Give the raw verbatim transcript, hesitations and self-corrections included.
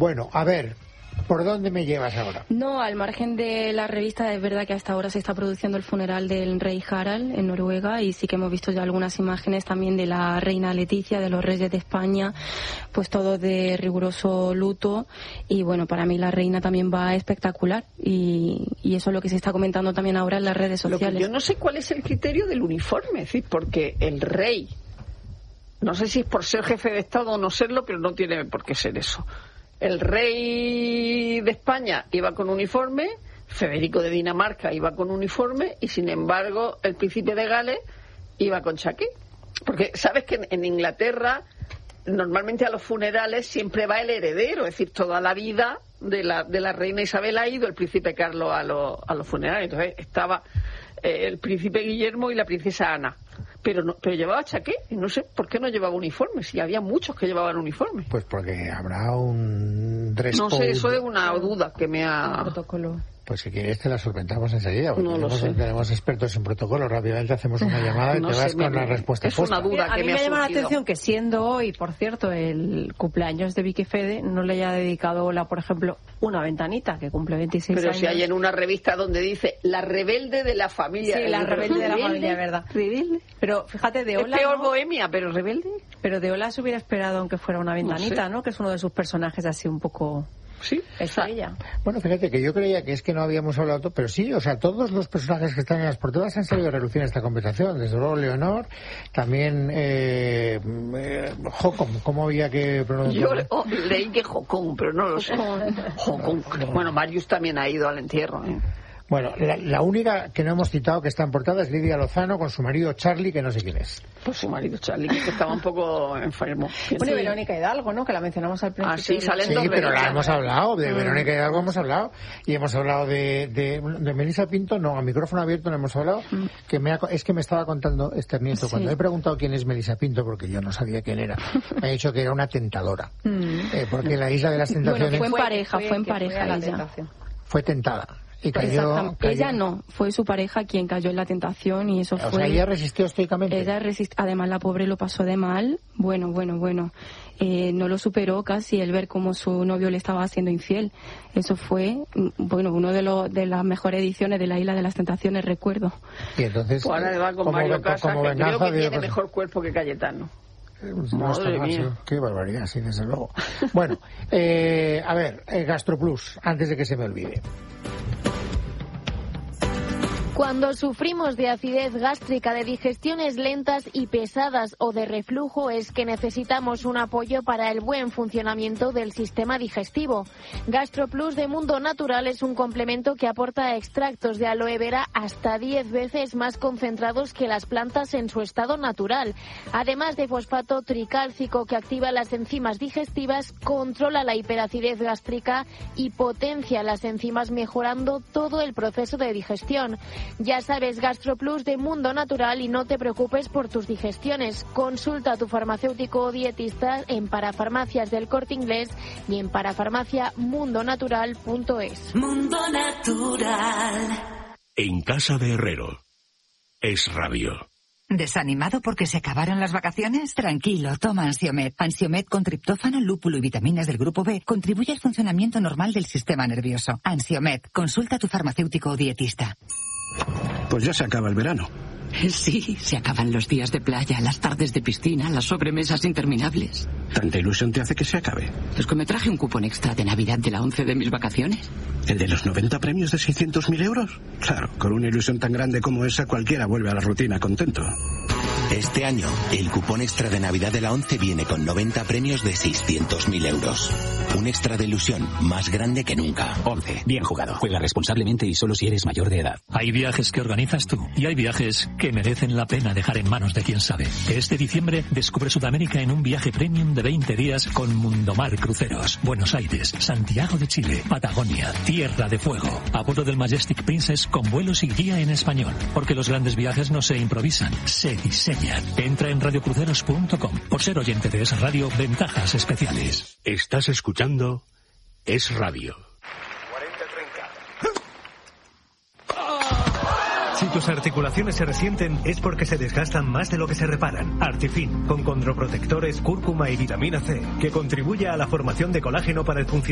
Bueno, a ver, ¿por dónde me llevas ahora? No, al margen de la revista, es verdad que hasta ahora se está produciendo el funeral del rey Harald en Noruega y sí que hemos visto ya algunas imágenes también de la reina Leticia, de los reyes de España, pues todo de riguroso luto. Y bueno, para mí la reina también va espectacular y, y eso es lo que se está comentando también ahora en las redes sociales. Lo que yo no sé cuál es el criterio del uniforme, es decir, porque el rey, no sé si es por ser jefe de Estado o no serlo, pero no tiene por qué ser eso. El rey de España iba con uniforme, Federico de Dinamarca iba con uniforme y sin embargo el príncipe de Gales iba con chaqué. Porque sabes que en, en Inglaterra normalmente a los funerales siempre va el heredero, es decir, toda la vida de la, de la reina Isabel ha ido el príncipe Carlos a, lo, a los funerales. Entonces estaba eh, el príncipe Guillermo y la princesa Ana. Pero no, pero llevaba chaqué, y no sé por qué no llevaba uniforme, si había muchos que llevaban uniforme. Pues porque habrá un dress No code. sé, eso es una duda que me ha... Protocolo. Pues si quieres te la solventamos enseguida, porque No lo tenemos, sé. tenemos expertos en protocolo. Rápidamente hacemos una llamada y No te sé, vas me- con la respuesta es puesta. una duda A que mí me me ha llama la surgido. atención que siendo hoy, por cierto, el cumpleaños de Vicky Fede, no le haya dedicado Ola, por ejemplo, una ventanita, que cumple veintiséis Pero años. si hay en una revista donde dice la rebelde de la familia. Sí, la El rebelde de la rebelde, familia, ¿verdad? Rebelde. Pero fíjate, de Es Ola, peor ¿no? bohemia, pero rebelde. Pero de Ola se hubiera esperado aunque fuera una ventanita, sé. ¿no? Que es uno de sus personajes así un poco Sí. estrella. Bueno, fíjate que yo creía que es que no habíamos hablado, to- pero sí, o sea, todos los personajes que están en las portadas han salido a relucir en esta conversación. Desde luego Leonor, también eh, eh, Jocom, ¿cómo había que Yo pronunciar? oh, leí que Jocón, pero no lo sé. Jocón. Bueno, Marius también ha ido al entierro, ¿eh? Bueno, la, la única que no hemos citado que está en portada es Lidia Lozano con su marido Charlie, que no sé quién es. Pues su marido Charlie, que estaba un poco enfermo. Bueno, y Sí. Verónica Hidalgo, ¿no? Que la mencionamos al principio. Ah, sí, salen Sí, dos pero la Verónicas. hemos hablado, de Mm. Verónica Hidalgo hemos hablado, y hemos hablado de, de, de Melissa Pinto, no, a micrófono abierto no hemos hablado, que me ha, es que me estaba contando Esther Nieto, Sí. cuando he preguntado quién es Melissa Pinto, porque yo no sabía quién era, me ha dicho que era una tentadora, eh, porque en la Isla de las Bueno, Tentaciones fue en Fue- pareja, fue fue en que fue pareja a la ella. tentación. fue tentada, y cayó, Exactamente. cayó- Ella no, fue su pareja quien cayó en la tentación y eso o fue... sea, ella resistió estoicamente. Ella resist... Además, la pobre lo pasó de mal. Bueno, bueno, bueno. Eh, no lo superó casi el ver cómo su novio le estaba haciendo infiel. Eso fue, mm, bueno, uno de, los de las mejores ediciones de la Isla de las Tentaciones, recuerdo. Y entonces, Pues ahora va con como Mario ven- Casas, como que creo venganza, que digo, tiene pues, mejor cuerpo que Cayetano. pues, no Madre está mal, mía. sí. Qué barbaridad, sí, desde luego. Bueno, eh, a ver, eh, GastroPlus, antes de que se me olvide. Cuando sufrimos de acidez gástrica, de digestiones lentas y pesadas o de reflujo, es que necesitamos un apoyo para el buen funcionamiento del sistema digestivo. GastroPlus de Mundo Natural es un complemento que aporta extractos de aloe vera hasta diez veces más concentrados que las plantas en su estado natural. Además de fosfato tricálcico que activa las enzimas digestivas, controla la hiperacidez gástrica y potencia las enzimas, mejorando todo el proceso de digestión. Ya sabes, GastroPlus de Mundo Natural, y no te preocupes por tus digestiones. Consulta a tu farmacéutico o dietista en Parafarmacias del Corte Inglés y en parafarmacia mundo natural punto es. Mundo Natural. En casa de Herrero. Es rabio. ¿Desanimado porque se acabaron las vacaciones? Tranquilo, toma Ansiomed. Ansiomed con triptófano, lúpulo y vitaminas del grupo B contribuye al funcionamiento normal del sistema nervioso. Ansiomed, consulta a tu farmacéutico o dietista. Pues ya se acaba el verano. Sí, se acaban los días de playa, las tardes de piscina, las sobremesas interminables. ¿Tanta ilusión te hace que se acabe? Es que me traje un cupón extra de Navidad de la once de mis vacaciones. ¿El de los noventa premios de seiscientos mil euros? Claro, con una ilusión tan grande como esa, cualquiera vuelve a la rutina contento. Este año, el cupón extra de Navidad de la once viene con noventa premios de seiscientos mil euros. Un extra de ilusión más grande que nunca. once. Bien jugado. Juega responsablemente y solo si eres mayor de edad. Hay viajes que organizas tú y hay viajes que merecen la pena dejar en manos de quien sabe. Este diciembre descubre Sudamérica en un viaje premium de veinte días con Mundomar Cruceros. Buenos Aires, Santiago de Chile, Patagonia, Tierra de Fuego. A bordo del Majestic Princess con vuelos y guía en español. Porque los grandes viajes no se improvisan, se diseñan. Entra en radio cruceros punto com. Por ser oyente de Es Radio, ventajas especiales. Estás escuchando Es Radio. Si tus articulaciones se resienten es porque se desgastan más de lo que se reparan. Artifin, con condroprotectores, cúrcuma y vitamina C, que contribuye a la formación de colágeno para el funcionamiento